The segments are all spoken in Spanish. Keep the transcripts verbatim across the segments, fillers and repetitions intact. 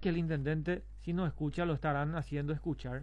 que el intendente, si nos escucha, lo estarán haciendo escuchar.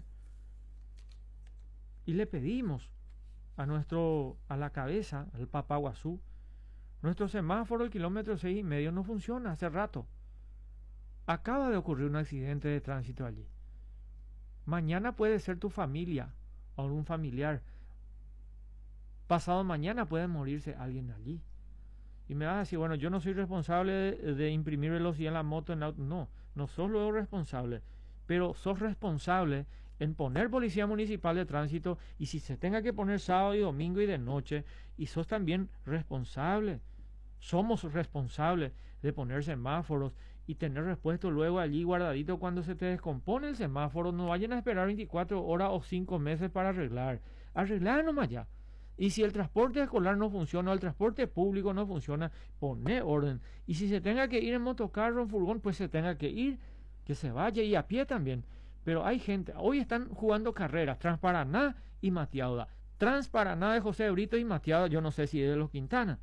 Y le pedimos a nuestro, a la cabeza, al Papaguazú, nuestro semáforo, el kilómetro seis y medio no funciona hace rato. Acaba de ocurrir un accidente de tránsito allí. Mañana puede ser tu familia o un familiar. Pasado mañana puede morirse alguien allí. Y me vas a decir, bueno, yo no soy responsable de, de imprimir velocidad en la moto, en el auto. No, no sos luego responsable. Pero sos responsable en poner policía municipal de tránsito, y si se tenga que poner sábado y domingo y de noche, y sos también responsable. Somos responsables de poner semáforos y tener repuesto luego allí guardadito cuando se te descompone el semáforo. No vayan a esperar veinticuatro horas o cinco meses para arreglar. Arreglar nomás ya. Y si el transporte escolar no funciona, o el transporte público no funciona, pone orden. Y si se tenga que ir en motocarro, en furgón, pues se tenga que ir, que se vaya, y a pie también. Pero hay gente, hoy están jugando carreras, Transparaná y Matiauda. Transparaná de José Brito y Matiauda, yo no sé si es de los Quintana.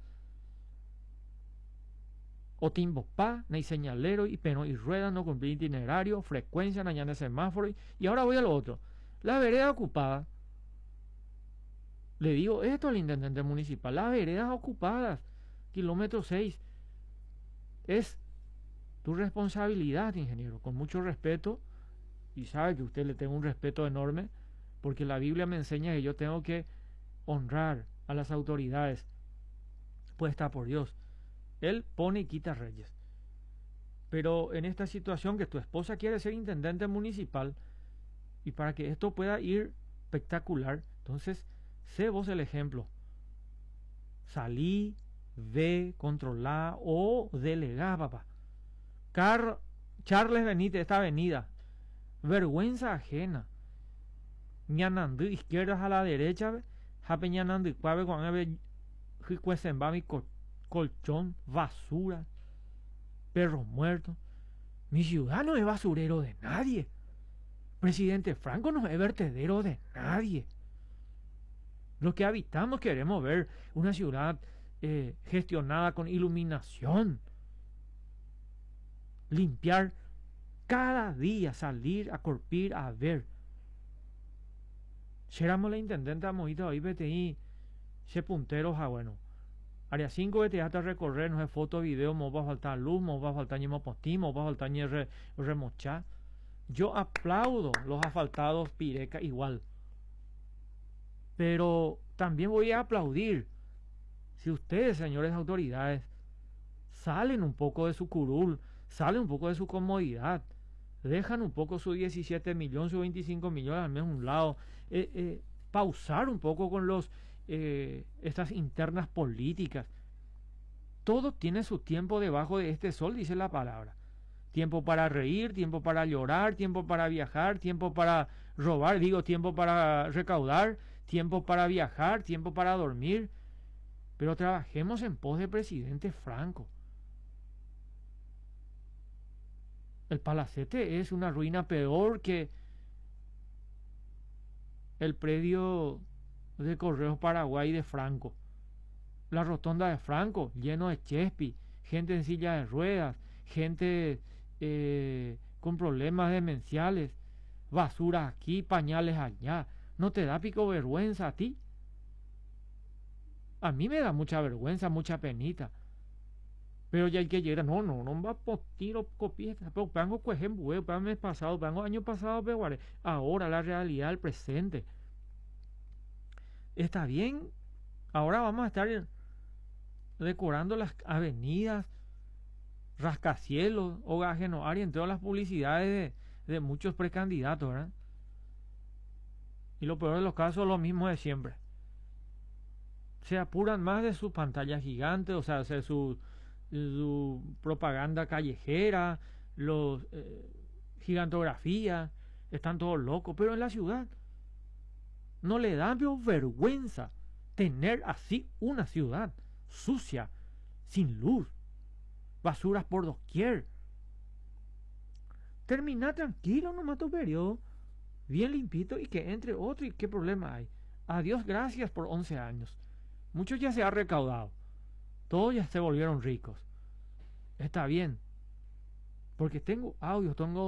O Timbopá, Ney Señalero y Peno y Rueda no cumplir itinerario, frecuencia, Nañana semáforo. Y, y ahora voy a lo otro. La vereda ocupada. Le digo esto al intendente municipal. Las veredas ocupadas, kilómetro seis. Es tu responsabilidad, ingeniero, con mucho respeto. Y sabe que usted le tengo un respeto enorme, porque la Biblia me enseña que yo tengo que honrar a las autoridades puestas por Dios. Él pone y quita reyes. Pero en esta situación que tu esposa quiere ser intendente municipal, y para que esto pueda ir espectacular, entonces sé vos el ejemplo. Salí, ve, controlá o delegá, papá. Car Charles Benítez, esta avenida, vergüenza ajena. Ñanandú, izquierdas a la derecha, jape ñanandú, cuave con ave, jicuesemba mi colchón, basura, perros muertos. Mi ciudad no es basurero de nadie. Presidente Franco no es vertedero de nadie. Los que habitamos queremos ver una ciudad eh, gestionada con iluminación. Limpiar cada día, salir a corpir, a ver. Llegamos la intendente Mojito ahí, B T I, se punteros a bueno. Área cinco de teatro a recorrer, no es foto, video, me va a faltar luz, me va a faltar ñemo postín, me va a faltar ñe re, remochá. Yo aplaudo los asfaltados Pireca igual. Pero también voy a aplaudir si ustedes, señores autoridades, salen un poco de su curul, salen un poco de su comodidad, dejan un poco su diecisiete millones, su veinticinco millones al menos a un lado, eh, eh, pausar un poco con los eh, estas internas políticas. Todo tiene su tiempo debajo de este sol, dice la palabra. Tiempo para reír, tiempo para llorar, tiempo para viajar, tiempo para robar, digo, tiempo para recaudar, tiempo para viajar, tiempo para dormir. Pero trabajemos en pos de presidente Franco. El Palacete es una ruina peor que el predio de Correos Paraguay de Franco. La rotonda de Franco, lleno de chespi, gente en silla de ruedas, gente eh, con problemas demenciales, basura aquí, pañales allá. ¿No te da pico vergüenza a ti? A mí me da mucha vergüenza, mucha penita. Pero ya el que llega, no, no, no va por tiro, copieta, pero pango cuejembo, pango mes pasado, pango año pasado, pero ahora la realidad del presente. Está bien, ahora vamos a estar decorando las avenidas, rascacielos, Olga Genoari, en todas las publicidades de, de muchos precandidatos, ¿verdad? Y lo peor de los casos, lo mismo de siempre. Se apuran más de su pantalla gigante, o sea, de su, su propaganda callejera, los eh, gigantografía, están todos locos, pero en la ciudad no le da vergüenza tener así una ciudad sucia, sin luz, basuras por doquier. Termina tranquilo nomás tu periodo, bien limpito, y que entre otro. ¿Y qué problema hay? Adiós, gracias por once años. Muchos ya se han recaudado, todos ya se volvieron ricos. Está bien, porque tengo audios, tengo